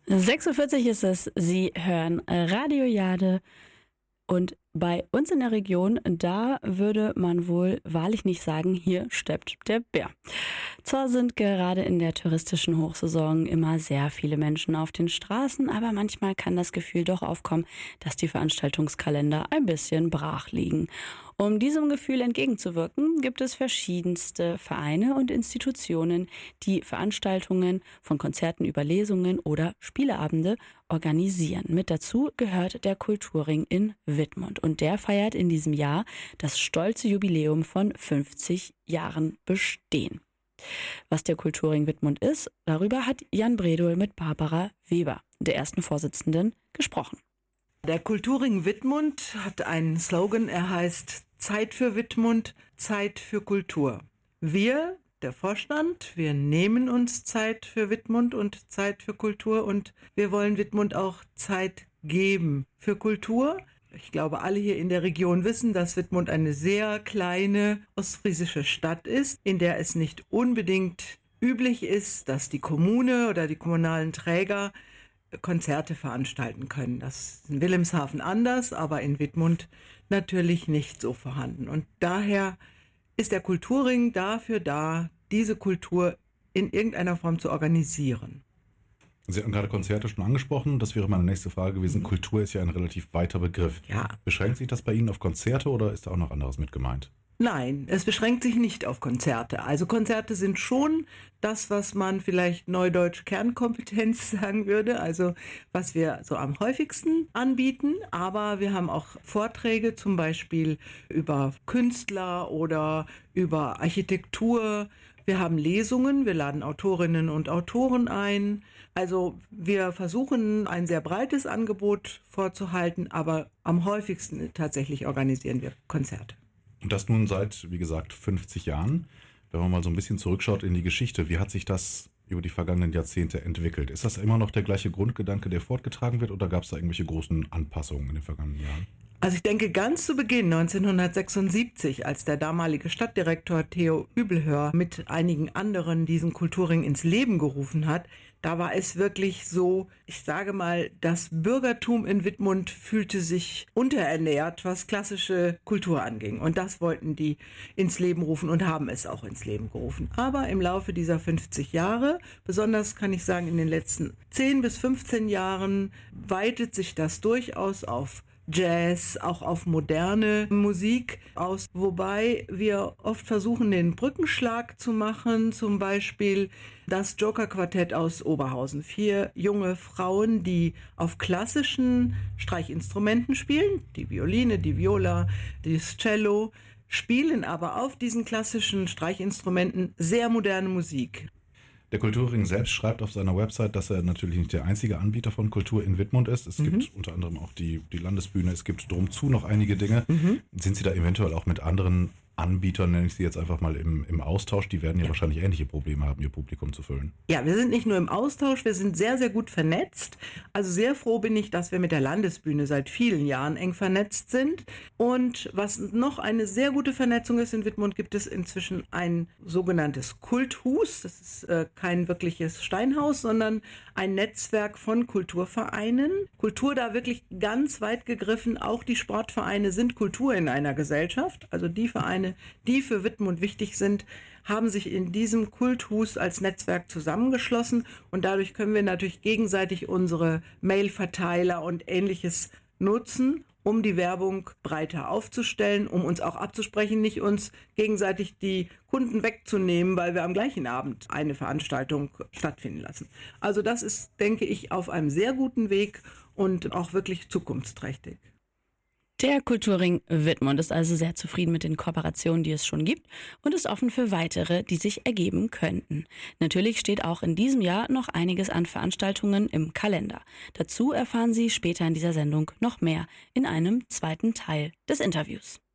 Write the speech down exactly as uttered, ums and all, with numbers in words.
sechs Uhr vierzig ist es, Sie hören Radio Jade und bei uns in der Region, da würde man wohl wahrlich nicht sagen, hier steppt der Bär. Zwar sind gerade in der touristischen Hochsaison immer sehr viele Menschen auf den Straßen, aber manchmal kann das Gefühl doch aufkommen, dass die Veranstaltungskalender ein bisschen brach liegen. Um diesem Gefühl entgegenzuwirken, gibt es verschiedenste Vereine und Institutionen, die Veranstaltungen von Konzerten über Lesungen oder Spieleabende organisieren. Mit dazu gehört der Kulturring in Wittmund und der feiert in diesem Jahr das stolze Jubiläum von fünfzig Jahren Bestehen. Was der Kulturring Wittmund ist, darüber hat Jan Bredohl mit Barbara Weber, der ersten Vorsitzenden, gesprochen. Der Kulturring Wittmund hat einen Slogan, er heißt Zeit für Wittmund, Zeit für Kultur. Wir, der Vorstand, wir nehmen uns Zeit für Wittmund und Zeit für Kultur und wir wollen Wittmund auch Zeit geben für Kultur. Ich glaube, alle hier in der Region wissen, dass Wittmund eine sehr kleine ostfriesische Stadt ist, in der es nicht unbedingt üblich ist, dass die Kommune oder die kommunalen Träger Konzerte veranstalten können. Das ist in Wilhelmshaven anders, aber in Wittmund natürlich nicht so vorhanden. Und daher ist der Kulturring dafür da, diese Kultur in irgendeiner Form zu organisieren. Sie hatten gerade Konzerte schon angesprochen. Das wäre meine nächste Frage gewesen. Mhm. Kultur ist ja ein relativ weiter Begriff. Ja. Beschränkt sich das bei Ihnen auf Konzerte oder ist da auch noch anderes mit gemeint? Nein, es beschränkt sich nicht auf Konzerte. Also Konzerte sind schon das, was man vielleicht neudeutsch Kernkompetenz sagen würde, also was wir so am häufigsten anbieten. Aber wir haben auch Vorträge, zum Beispiel über Künstler oder über Architektur. Wir haben Lesungen, wir laden Autorinnen und Autoren ein. Also wir versuchen, ein sehr breites Angebot vorzuhalten, aber am häufigsten tatsächlich organisieren wir Konzerte. Und das nun seit, wie gesagt, fünfzig Jahren. Wenn man mal so ein bisschen zurückschaut in die Geschichte, wie hat sich das über die vergangenen Jahrzehnte entwickelt? Ist das immer noch der gleiche Grundgedanke, der fortgetragen wird, oder gab es da irgendwelche großen Anpassungen in den vergangenen Jahren? Also ich denke, ganz zu Beginn neunzehnhundertsechsundsiebzig, als der damalige Stadtdirektor Theo Übelhör mit einigen anderen diesen Kulturring ins Leben gerufen hat, da war es wirklich so, ich sage mal, das Bürgertum in Wittmund fühlte sich unterernährt, was klassische Kultur anging. Und das wollten die ins Leben rufen und haben es auch ins Leben gerufen. Aber im Laufe dieser fünfzig Jahre, besonders kann ich sagen in den letzten zehn bis fünfzehn Jahren, weitet sich das durchaus auf Jazz, auch auf moderne Musik aus, wobei wir oft versuchen, den Brückenschlag zu machen, zum Beispiel das Joker-Quartett aus Oberhausen. Vier junge Frauen, die auf klassischen Streichinstrumenten spielen, die Violine, die Viola, das Cello, spielen aber auf diesen klassischen Streichinstrumenten sehr moderne Musik. Der Kulturring selbst schreibt auf seiner Website, dass er natürlich nicht der einzige Anbieter von Kultur in Wittmund ist. Es mhm. gibt unter anderem auch die, die Landesbühne, es gibt drumzu noch einige Dinge. Mhm. Sind Sie da eventuell auch mit anderen Anbietern, nenne ich sie jetzt einfach mal, im, im Austausch? Die werden ja, ja wahrscheinlich ähnliche Probleme haben, ihr Publikum zu füllen. Ja, wir sind nicht nur im Austausch, wir sind sehr, sehr gut vernetzt. Also sehr froh bin ich, dass wir mit der Landesbühne seit vielen Jahren eng vernetzt sind. Und was noch eine sehr gute Vernetzung ist, in Wittmund gibt es inzwischen ein sogenanntes Kulthus. Das ist äh, kein wirkliches Steinhaus, sondern ein Netzwerk von Kulturvereinen. Kultur da wirklich ganz weit gegriffen. Auch die Sportvereine sind Kultur in einer Gesellschaft. Also die Vereine, die für Wittmund wichtig sind, haben sich in diesem Kulthus als Netzwerk zusammengeschlossen und dadurch können wir natürlich gegenseitig unsere Mailverteiler und Ähnliches nutzen, um die Werbung breiter aufzustellen, um uns auch abzusprechen, nicht uns gegenseitig die Kunden wegzunehmen, weil wir am gleichen Abend eine Veranstaltung stattfinden lassen. Also das ist, denke ich, auf einem sehr guten Weg und auch wirklich zukunftsträchtig. Der Kulturring Wittmund ist also sehr zufrieden mit den Kooperationen, die es schon gibt und ist offen für weitere, die sich ergeben könnten. Natürlich steht auch in diesem Jahr noch einiges an Veranstaltungen im Kalender. Dazu erfahren Sie später in dieser Sendung noch mehr in einem zweiten Teil des Interviews.